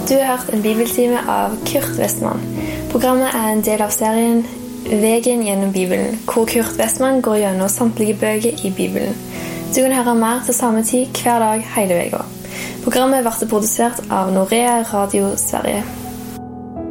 Du har hørt en bibeltime av Kurt Westman. Programmet er en del av serien Vegen gjennom Bibelen, hvor Kurt Westman går gjennom samtlige bøker i Bibelen. Du kan høre mer til samme tid hver dag hele veka. Programmet ble produsert av Norea Radio Sverige.